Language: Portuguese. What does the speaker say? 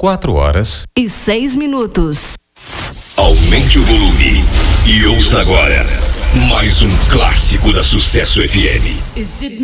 4h06. Aumente o volume e ouça agora mais um clássico da Sucesso FM.